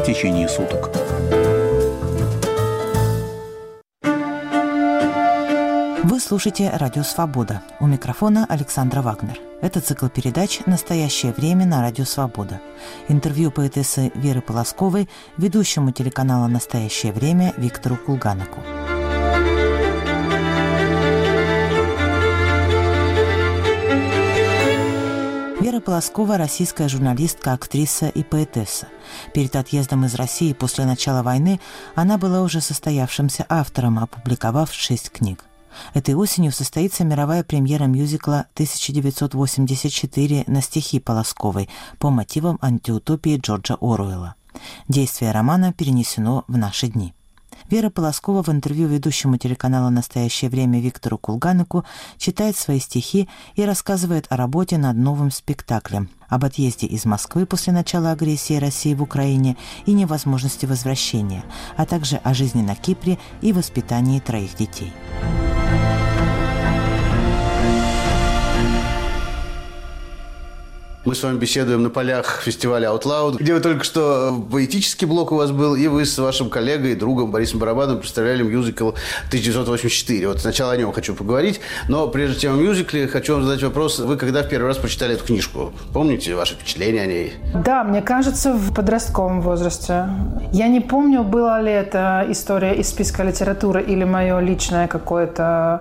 течение суток. Вы слушаете «Радио Свобода». У микрофона Александра Вагнер. Это цикл передач «Настоящее время» на Радио Свобода. Интервью поэтессы Веры Полосковой ведущему телеканала «Настоящее время» Виктору Кулганаку. Вера Полоскова – российская журналистка, актриса и поэтесса. Перед отъездом из России после начала войны она была уже состоявшимся автором, опубликовав 6 книг. Этой осенью состоится мировая премьера мюзикла «1984» на стихи Полосковой по мотивам антиутопии Джорджа Оруэлла. Действие романа перенесено в наши дни. Вера Полоскова в интервью ведущему телеканала «Настоящее время» Виктору Кулганаку читает свои стихи и рассказывает о работе над новым спектаклем, об отъезде из Москвы после начала агрессии России в Украине и невозможности возвращения, а также о жизни на Кипре и воспитании 3 детей. Мы с вами беседуем на полях фестиваля Out Loud, где вы только что поэтический блок у вас был, и вы с вашим коллегой, другом Борисом Барабановым представляли мюзикл 1984. Вот сначала о нем хочу поговорить, но прежде чем о мюзикле, хочу вам задать вопрос. Вы когда в первый раз прочитали эту книжку? Помните ваши впечатления о ней? Да, мне кажется, в подростковом возрасте. Я не помню, была ли это история из списка литературы или мое личное какое-то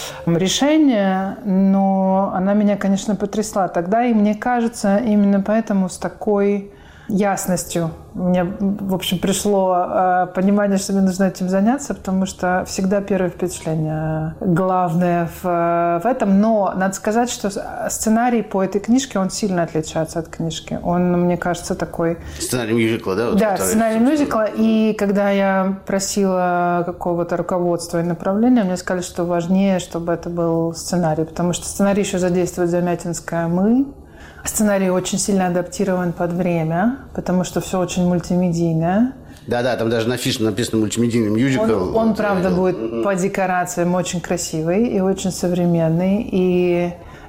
решение, но она меня, конечно, потрясла тогда, и мне кажется, именно поэтому с такой ясностью мне, в общем, пришло понимание, что мне нужно этим заняться, потому что всегда первое впечатление главное в этом. Но надо сказать, что сценарий по этой книжке, он сильно отличается от книжки. Он, мне кажется, такой... Сценарий мюзикла, да? Вот, да, сценарий мюзикла. И когда я просила какого-то руководства и направления, мне сказали, что важнее, чтобы это был сценарий, потому что сценарий еще задействует замятинское «мы». Сценарий очень сильно адаптирован под время, потому что все очень мультимедийное. Да, там даже на афише написано «мультимедийный мюзикл». Он правда, будет по декорациям очень красивый и очень современный. И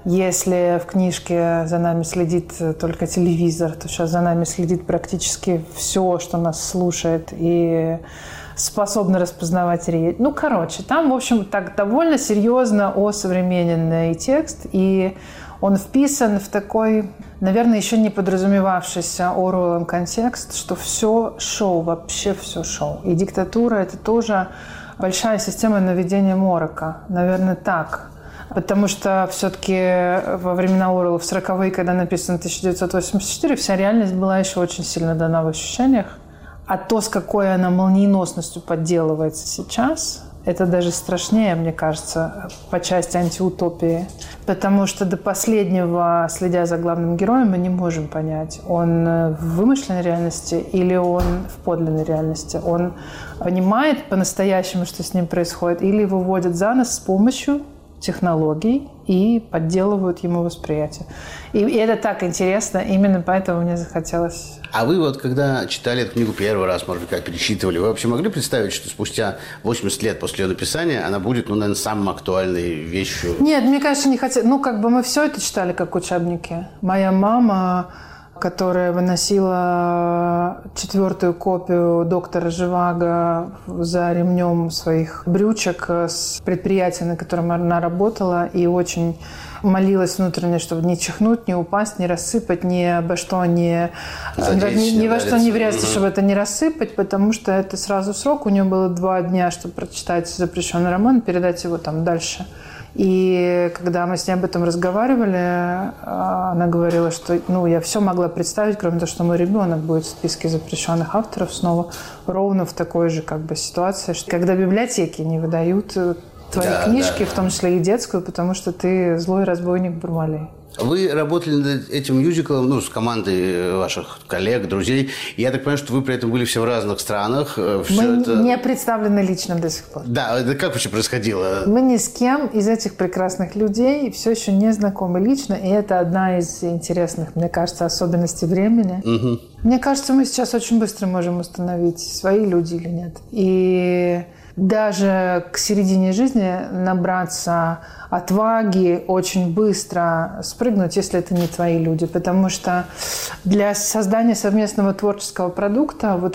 если в книжке за нами следит только телевизор, то сейчас за нами следит практически все, что нас слушает и способны распознавать речь. Там, в общем, так довольно серьезно осовремененный текст, и он вписан в такой, наверное, еще не подразумевавшийся Оруэллом контекст, что все шоу, вообще все шоу. И диктатура – это тоже большая система наведения морока. Наверное, так. Потому что все-таки во времена Оруэлла, в 40-е, когда написано 1984, вся реальность была еще очень сильно дана в ощущениях. А то, с какой она молниеносностью подделывается сейчас, это даже страшнее, мне кажется, по части антиутопии. Потому что до последнего, следя за главным героем, мы не можем понять, он в вымышленной реальности или он в подлинной реальности. Он понимает по-настоящему, что с ним происходит, или его вводят за нос с помощью технологий и подделывают ему восприятие. И это так интересно, именно поэтому мне захотелось... А вы вот, когда читали эту книгу первый раз, может быть, как перечитывали, вы вообще могли представить, что спустя 80 лет после ее написания она будет, наверное, самой актуальной вещью? Нет, мне кажется, не хотела. Мы все это читали как учебники. Моя мама, которая выносила 4-ю копию доктора Живаго за ремнем своих брючек с предприятия, на котором она работала, и очень молилась внутренне, чтобы не чихнуть, не упасть, не рассыпать, ни обо что ни во что не врезаться, чтобы это не рассыпать, потому что это сразу срок. У нее было 2 дня, чтобы прочитать запрещенный роман, передать его там дальше. И когда мы с ней об этом разговаривали, она говорила, что я все могла представить, кроме того, что мой ребенок будет в списке запрещенных авторов снова ровно в такой же ситуации, что когда библиотеки не выдают твои книжки, в том числе и детскую, потому что ты злой разбойник Бармалей. Вы работали над этим мюзиклом, с командой ваших коллег, друзей. Я так понимаю, что вы при этом были все в разных странах. Мы не представлены лично до сих пор. Да, это как вообще происходило? Мы ни с кем из этих прекрасных людей все еще не знакомы лично, и это одна из интересных, мне кажется, особенностей времени. Угу. Мне кажется, мы сейчас очень быстро можем установить, свои люди или нет. И даже к середине жизни набраться отваги очень быстро спрыгнуть, если это не твои люди. Потому что для создания совместного творческого продукта